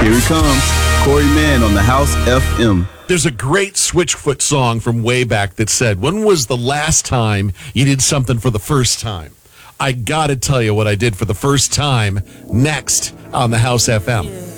Here he comes. Corey Mann on the House FM. There's a great Switchfoot song from way back that said, when was the last time you did something for the first time? I got to tell you what I did for the first time next on the House FM.